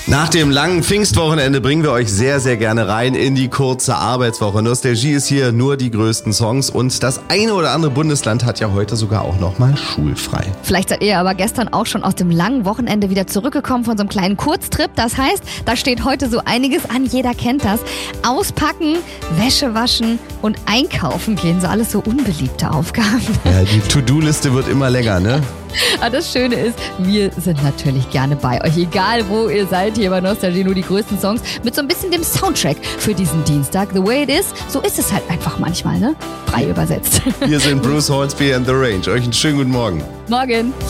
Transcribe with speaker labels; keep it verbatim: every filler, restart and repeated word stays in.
Speaker 1: Nach dem langen Pfingstwochenende bringen wir euch sehr, sehr gerne rein in die kurze Arbeitswoche. Nostalgie ist hier, nur die größten Songs, und das eine oder andere Bundesland hat ja heute sogar auch nochmal schulfrei.
Speaker 2: Vielleicht seid ihr aber gestern auch schon aus dem langen Wochenende wieder zurückgekommen von so einem kleinen Kurztrip. Das heißt, da steht heute so einiges an, jeder kennt das. Auspacken, Wäsche waschen und einkaufen gehen, so alles so unbeliebte Aufgaben.
Speaker 1: Ja, die To-Do-Liste wird immer länger, ne?
Speaker 2: Aber das Schöne ist, wir sind natürlich gerne bei euch, egal wo ihr seid, hier bei Nostalgie, nur die größten Songs, mit so ein bisschen dem Soundtrack für diesen Dienstag. The way it is, so ist es halt einfach manchmal, ne? Frei übersetzt.
Speaker 1: Wir sind Bruce Hornsby and The Range. Euch einen schönen guten Morgen.
Speaker 2: Morgen.